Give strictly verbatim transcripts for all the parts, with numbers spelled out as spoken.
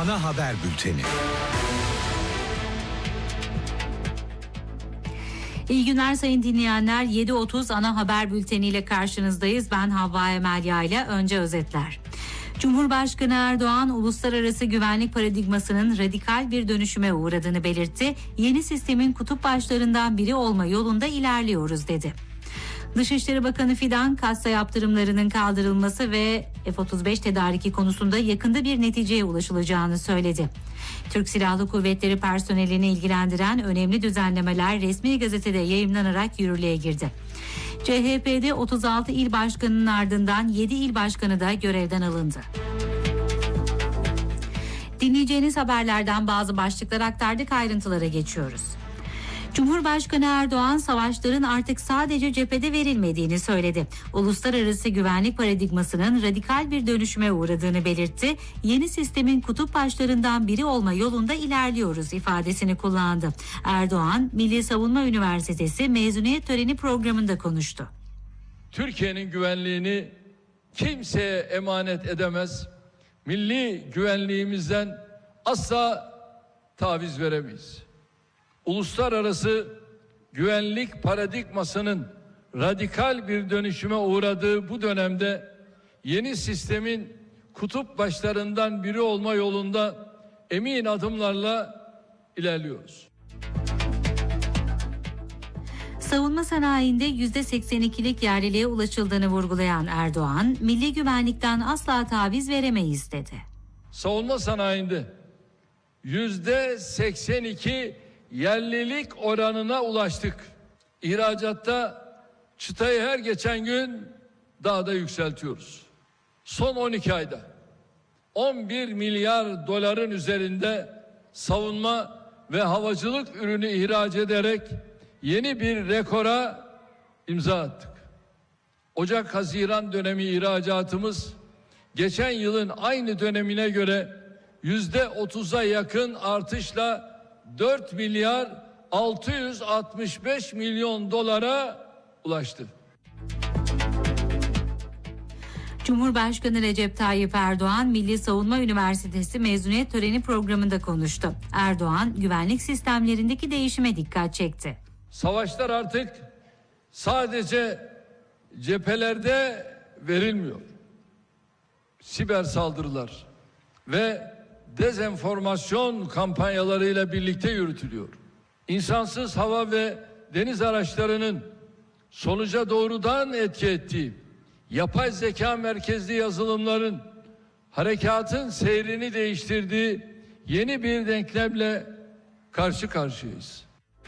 ana haber bülteni. İyi günler sayın dinleyenler. yedi otuz ana haber bülteniyle karşınızdayız. Ben Havva Emel Yayla. Önce özetler. Cumhurbaşkanı Erdoğan, uluslararası güvenlik paradigmasının radikal bir dönüşüme uğradığını belirtti. Yeni sistemin kutup başlarından biri olma yolunda ilerliyoruz dedi. Dışişleri Bakanı Fidan, kassa yaptırımlarının kaldırılması ve F otuz beş tedariki konusunda yakında bir neticeye ulaşılacağını söyledi. Türk Silahlı Kuvvetleri personelini ilgilendiren önemli düzenlemeler resmi gazetede yayımlanarak yürürlüğe girdi. C H P'de otuz altı il başkanının ardından yedi il başkanı da görevden alındı. Dinleyeceğiniz haberlerden bazı başlıklar aktardık, ayrıntılara geçiyoruz. Cumhurbaşkanı Erdoğan, savaşların artık sadece cephede verilmediğini söyledi. Uluslararası güvenlik paradigmasının radikal bir dönüşüme uğradığını belirtti. Yeni sistemin kutup başlarından biri olma yolunda ilerliyoruz ifadesini kullandı. Erdoğan, Milli Savunma Üniversitesi mezuniyet töreni programında konuştu. Türkiye'nin güvenliğini kimseye emanet edemez. Milli güvenliğimizden asla taviz veremeyiz. Uluslararası güvenlik paradigmasının radikal bir dönüşüme uğradığı bu dönemde yeni sistemin kutup başlarından biri olma yolunda emin adımlarla ilerliyoruz. Savunma sanayinde yüzde seksen ikilik yerliliğe ulaşıldığını vurgulayan Erdoğan, milli güvenlikten asla taviz veremeyiz dedi. Savunma sanayinde yüzde seksen iki yerlilik oranına ulaştık. İhracatta çıtayı her geçen gün daha da yükseltiyoruz. Son on iki ayda on bir milyar doların üzerinde savunma ve havacılık ürünü ihraç ederek yeni bir rekora imza attık. Ocak-Haziran dönemi ihracatımız geçen yılın aynı dönemine göre yüzde otuza yakın artışla dört milyar altı yüz altmış beş milyon dolara ulaştı. Cumhurbaşkanı Recep Tayyip Erdoğan, Milli Savunma Üniversitesi mezuniyet töreni programında konuştu. Erdoğan, güvenlik sistemlerindeki değişime dikkat çekti. Savaşlar artık sadece cephelerde verilmiyor. Siber saldırılar ve dezenformasyon kampanyalarıyla birlikte yürütülüyor. İnsansız hava ve deniz araçlarının sonuca doğrudan etki ettiği yapay zeka merkezli yazılımların harekatın seyrini değiştirdiği yeni bir denklemle karşı karşıyayız.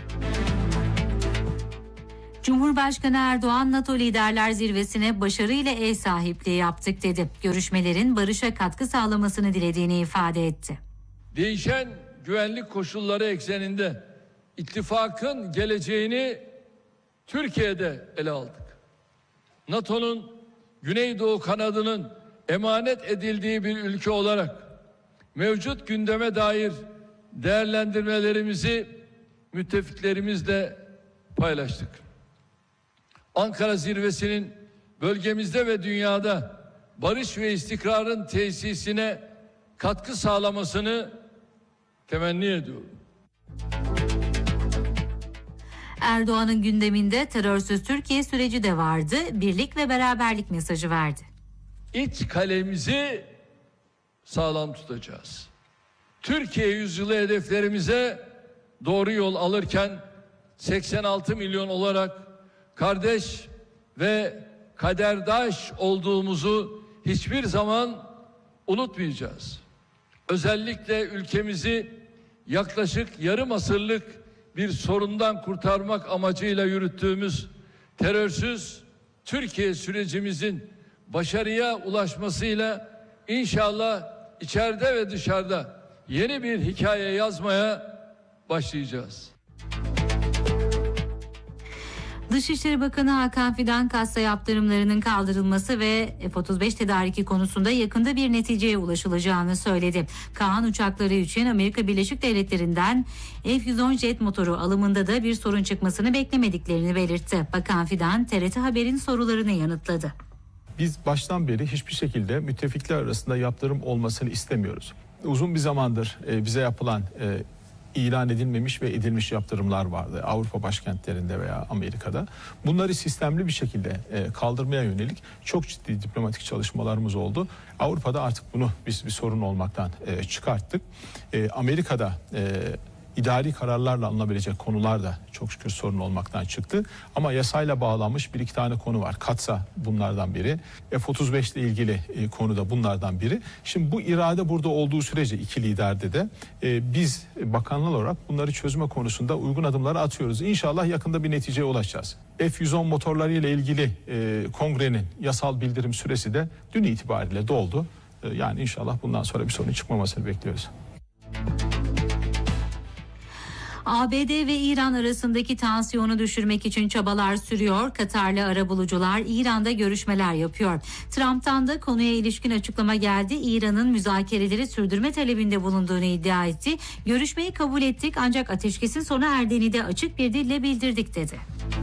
Cumhurbaşkanı Erdoğan, NATO Liderler Zirvesi'ne başarıyla ev sahipliği yaptık dedi. Görüşmelerin barışa katkı sağlamasını dilediğini ifade etti. Değişen güvenlik koşulları ekseninde ittifakın geleceğini Türkiye'de ele aldık. NATO'nun Güneydoğu kanadının emanet edildiği bir ülke olarak mevcut gündeme dair değerlendirmelerimizi müttefiklerimizle paylaştık. Ankara Zirvesi'nin bölgemizde ve dünyada barış ve istikrarın tesisine katkı sağlamasını temenni ediyorum. Erdoğan'ın gündeminde terörsüz Türkiye süreci de vardı. Birlik ve beraberlik mesajı verdi. İç kalemizi sağlam tutacağız. Türkiye yüzyılı hedeflerimize doğru yol alırken seksen altı milyon olarak kardeş ve kaderdaş olduğumuzu hiçbir zaman unutmayacağız. Özellikle ülkemizi yaklaşık yarım asırlık bir sorundan kurtarmak amacıyla yürüttüğümüz terörsüz Türkiye sürecimizin başarıya ulaşmasıyla inşallah içeride ve dışarıda yeni bir hikaye yazmaya başlayacağız. Dışişleri Bakanı Hakan Fidan, kassa yaptırımlarının kaldırılması ve F otuz beş tedariki konusunda yakında bir neticeye ulaşılacağını söyledi. Kaan uçakları için Amerika Birleşik Devletleri'nden F yüz on jet motoru alımında da bir sorun çıkmasını beklemediklerini belirtti. Bakan Fidan, T R T Haber'in sorularını yanıtladı. Biz baştan beri hiçbir şekilde müttefikler arasında yaptırım olmasını istemiyoruz. uzun bir zamandır e, bize yapılan e, ilan edilmemiş ve edilmiş yaptırımlar vardı Avrupa başkentlerinde veya Amerika'da. Bunları sistemli bir şekilde e, kaldırmaya yönelik çok ciddi diplomatik çalışmalarımız oldu. Avrupa'da artık bunu biz bir sorun olmaktan e, çıkarttık. E, Amerika'da e, idari kararlarla alınabilecek konular da çok şükür sorun olmaktan çıktı. Ama yasayla bağlanmış bir iki tane konu var. Katsa bunlardan biri. F otuz beş ile ilgili e, konu da bunlardan biri. Şimdi bu irade burada olduğu sürece iki liderde de e, biz bakanlar olarak bunları çözme konusunda uygun adımları atıyoruz. İnşallah yakında bir neticeye ulaşacağız. F yüz on motorları ile ilgili e, kongrenin yasal bildirim süresi de dün itibariyle doldu. E, yani inşallah bundan sonra bir sorun çıkmamasını bekliyoruz. A B D ve İran arasındaki tansiyonu düşürmek için çabalar sürüyor. Katarlı arabulucular İran'da görüşmeler yapıyor. Trump'tan da konuya ilişkin açıklama geldi. İran'ın müzakereleri sürdürme talebinde bulunduğunu iddia etti. Görüşmeyi kabul ettik ancak ateşkesin sona erdiğini de açık bir dille bildirdik dedi.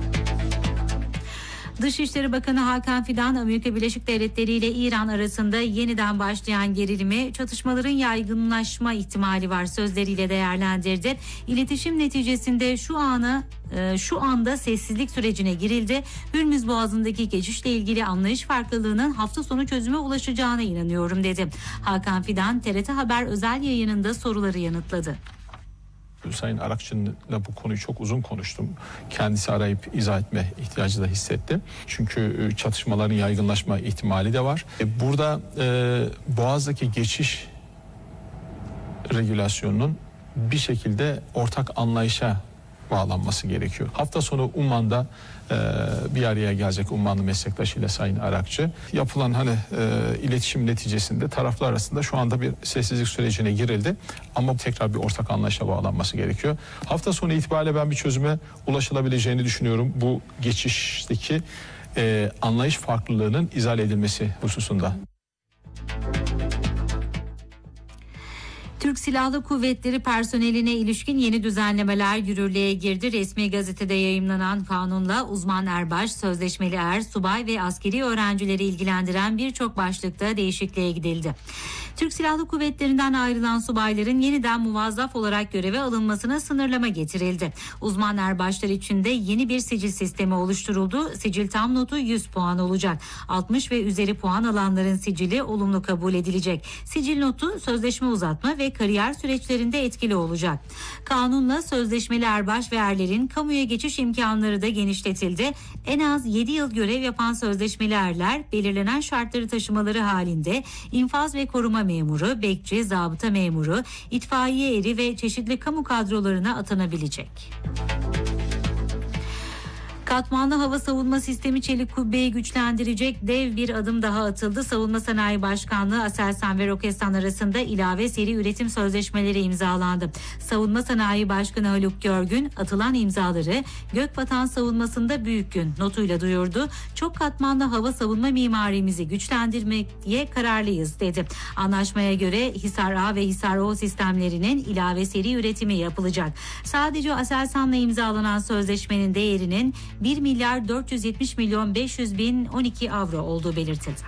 Dışişleri Bakanı Hakan Fidan, Amerika Birleşik Devletleri ile İran arasında yeniden başlayan gerilimi, çatışmaların yaygınlaşma ihtimali var sözleriyle değerlendirdi. İletişim neticesinde şu anı şu anda sessizlik sürecine girildi. Hürmüz Boğazı'ndaki geçişle ilgili anlayış farklılığının hafta sonu çözüme ulaşacağına inanıyorum dedi. Hakan Fidan, T R T Haber özel yayınında soruları yanıtladı. Sayın Arakçı'yla bu konuyu çok uzun konuştum. Kendisi arayıp izah etme ihtiyacı da hissetti. Çünkü çatışmaların yaygınlaşma ihtimali de var. Burada e, Boğaz'daki geçiş regülasyonunun bir şekilde ortak anlayışa bağlanması gerekiyor. Hafta sonu Umman'da e, bir araya gelecek Ummanlı meslektaşıyla Sayın Arakçı. Yapılan hani e, iletişim neticesinde taraflar arasında şu anda bir sessizlik sürecine girildi. Ama tekrar bir ortak anlayışa bağlanması gerekiyor. Hafta sonu itibariyle ben bir çözüme ulaşılabileceğini düşünüyorum. Bu geçişteki e, anlayış farklılığının izale edilmesi hususunda. Türk Silahlı Kuvvetleri personeline ilişkin yeni düzenlemeler yürürlüğe girdi. Resmi gazetede yayımlanan kanunla uzman erbaş, sözleşmeli er, subay ve askeri öğrencileri ilgilendiren birçok başlıkta değişikliğe gidildi. Türk Silahlı Kuvvetleri'nden ayrılan subayların yeniden muvazzaf olarak göreve alınmasına sınırlama getirildi. Uzman erbaşlar için de yeni bir sicil sistemi oluşturuldu. Sicil tam notu yüz puan olacak. altmış ve üzeri puan alanların sicili olumlu kabul edilecek. Sicil notu sözleşme uzatma ve kariyer süreçlerinde etkili olacak. Kanunla sözleşmeli erbaş ve erlerin kamuya geçiş imkanları da genişletildi. En az yedi yıl görev yapan sözleşmeli erler belirlenen şartları taşımaları halinde infaz ve koruma memuru, bekçi, zabıta memuru, itfaiye eri ve çeşitli kamu kadrolarına atanabilecek. Katmanlı hava savunma sistemi çelik kubbeyi güçlendirecek dev bir adım daha atıldı. Savunma Sanayi Başkanlığı Aselsan ve Roketsan arasında ilave seri üretim sözleşmeleri imzalandı. Savunma Sanayi Başkanı Haluk Görgün atılan imzaları Gökvatan savunmasında büyük gün notuyla duyurdu. Çok katmanlı hava savunma mimarimizi güçlendirmeye kararlıyız dedi. Anlaşmaya göre Hisar A ve Hisar O sistemlerinin ilave seri üretimi yapılacak. Sadece Aselsan'la imzalanan sözleşmenin değerinin bir milyar dört yüz yetmiş milyon beş yüz bin on iki avro olduğu belirtildi.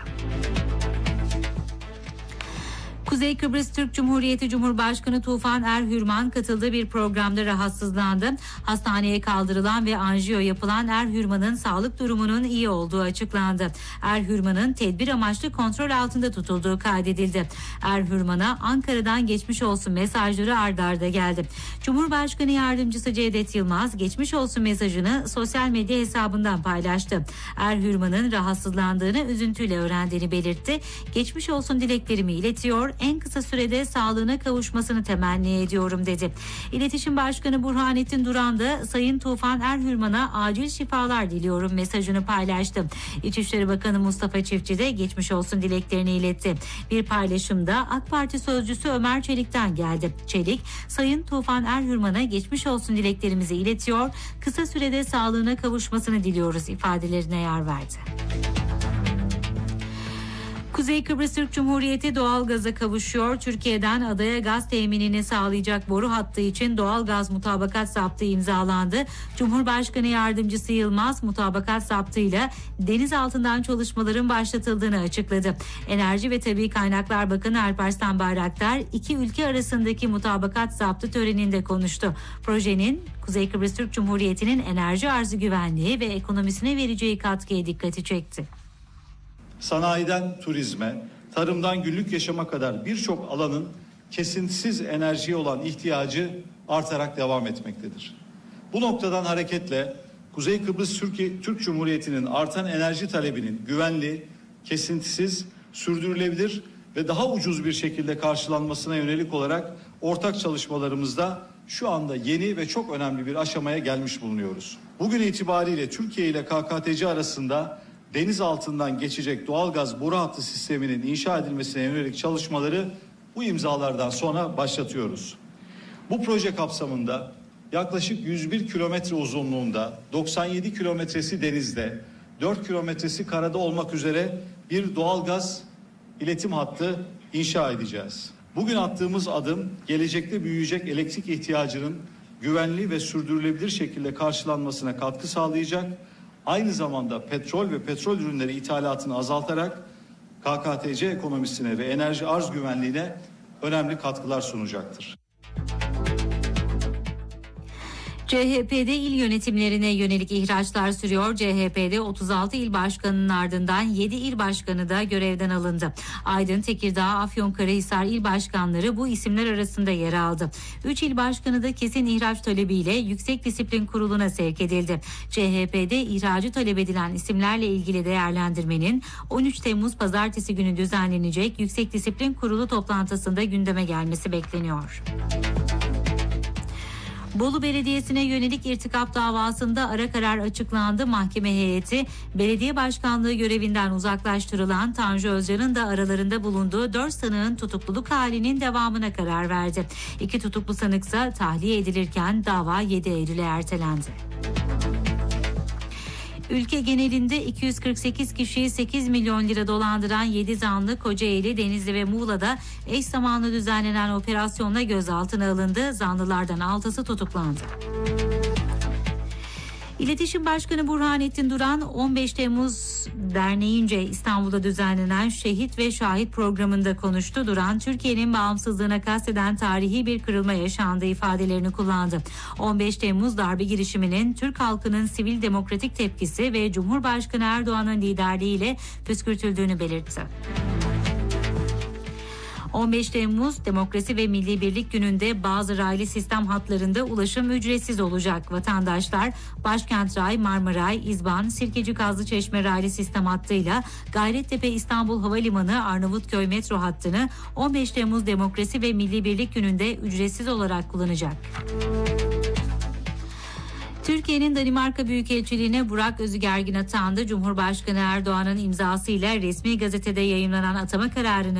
Kuzey Kıbrıs Türk Cumhuriyeti Cumhurbaşkanı Tufan Erhürman katıldığı bir programda rahatsızlandı. Hastaneye kaldırılan ve anjiyo yapılan Erhürman'ın sağlık durumunun iyi olduğu açıklandı. Erhürman'ın tedbir amaçlı kontrol altında tutulduğu kaydedildi. Erhürman'a Ankara'dan geçmiş olsun mesajları arda arda geldi. Cumhurbaşkanı Yardımcısı Cevdet Yılmaz geçmiş olsun mesajını sosyal medya hesabından paylaştı. Erhürman'ın rahatsızlandığını üzüntüyle öğrendiğini belirtti. Geçmiş olsun dileklerimi iletiyor. En kısa sürede sağlığına kavuşmasını temenni ediyorum dedi. İletişim Başkanı Burhanettin Duran da Sayın Tufan Erhürman'a acil şifalar diliyorum mesajını paylaştı. İçişleri Bakanı Mustafa Çiftçi de geçmiş olsun dileklerini iletti. Bir paylaşımda AK Parti sözcüsü Ömer Çelik'ten geldi. Çelik, Sayın Tufan Erhürman'a geçmiş olsun dileklerimizi iletiyor, kısa sürede sağlığına kavuşmasını diliyoruz ifadelerine yer verdi. Kuzey Kıbrıs Türk Cumhuriyeti doğalgaza kavuşuyor. Türkiye'den adaya gaz teminini sağlayacak boru hattı için doğalgaz mutabakat zaptı imzalandı. Cumhurbaşkanı Yardımcısı Yılmaz mutabakat zaptıyla deniz altından çalışmaların başlatıldığını açıkladı. Enerji ve Tabii Kaynaklar Bakanı Alparslan Bayraktar iki ülke arasındaki mutabakat zaptı töreninde konuştu. Projenin Kuzey Kıbrıs Türk Cumhuriyeti'nin enerji arzı güvenliği ve ekonomisine vereceği katkıya dikkati çekti. Sanayiden turizme, tarımdan günlük yaşama kadar birçok alanın kesintisiz enerjiye olan ihtiyacı artarak devam etmektedir. Bu noktadan hareketle Kuzey Kıbrıs Türkiye, Türk Cumhuriyeti'nin artan enerji talebinin güvenli, kesintisiz, sürdürülebilir ve daha ucuz bir şekilde karşılanmasına yönelik olarak ortak çalışmalarımızda şu anda yeni ve çok önemli bir aşamaya gelmiş bulunuyoruz. Bugün itibariyle Türkiye ile K K T C arasında deniz altından geçecek doğalgaz boru hattı sisteminin inşa edilmesine yönelik çalışmaları bu imzalardan sonra başlatıyoruz. Bu proje kapsamında yaklaşık yüz bir kilometre uzunluğunda, doksan yedi kilometresi denizde, dört kilometresi karada olmak üzere bir doğalgaz iletim hattı inşa edeceğiz. Bugün attığımız adım gelecekte büyüyecek elektrik ihtiyacının güvenli ve sürdürülebilir şekilde karşılanmasına katkı sağlayacak. Aynı zamanda petrol ve petrol ürünleri ithalatını azaltarak K K T C ekonomisine ve enerji arz güvenliğine önemli katkılar sunacaktır. C H P'de il yönetimlerine yönelik ihraçlar sürüyor. C H P'de otuz altı il başkanının ardından yedi il başkanı da görevden alındı. Aydın, Tekirdağ, Afyonkarahisar il başkanları bu isimler arasında yer aldı. üç il başkanı da kesin ihraç talebiyle Yüksek Disiplin Kurulu'na sevk edildi. C H P'de ihracı talep edilen isimlerle ilgili değerlendirmenin on üç Temmuz Pazartesi günü düzenlenecek Yüksek Disiplin Kurulu toplantısında gündeme gelmesi bekleniyor. Bolu Belediyesi'ne yönelik irtikap davasında ara karar açıklandı. Mahkeme heyeti belediye başkanlığı görevinden uzaklaştırılan Tanju Özcan'ın da aralarında bulunduğu dört sanığın tutukluluk halinin devamına karar verdi. İki tutuklu sanıksa tahliye edilirken dava yedi Eylül'e ertelendi. Ülke genelinde iki yüz kırk sekiz kişiyi sekiz milyon lira dolandıran yedi zanlı Kocaeli, Denizli ve Muğla'da eş zamanlı düzenlenen operasyonla gözaltına alındı. Zanlılardan altısı tutuklandı. İletişim Başkanı Burhanettin Duran, on beş Temmuz Derneği'nce İstanbul'da düzenlenen Şehit ve Şahit programında konuştu. Duran, Türkiye'nin bağımsızlığına kasteden tarihi bir kırılma yaşandığı ifadelerini kullandı. on beş Temmuz darbe girişiminin Türk halkının sivil demokratik tepkisi ve Cumhurbaşkanı Erdoğan'ın liderliğiyle püskürtüldüğünü belirtti. on beş Temmuz Demokrasi ve Milli Birlik Günü'nde bazı raylı sistem hatlarında ulaşım ücretsiz olacak. Vatandaşlar Başkent Ray, Marmaray, İzban, Sirkeci Kazlıçeşme raylı sistem hattıyla Gayrettepe İstanbul Havalimanı Arnavutköy metro hattını on beş Temmuz Demokrasi ve Milli Birlik Günü'nde ücretsiz olarak kullanacak. Türkiye'nin Danimarka Büyükelçiliğine Burak Özügergin atandı. Cumhurbaşkanı Erdoğan'ın imzasıyla resmi gazetede yayımlanan atama kararını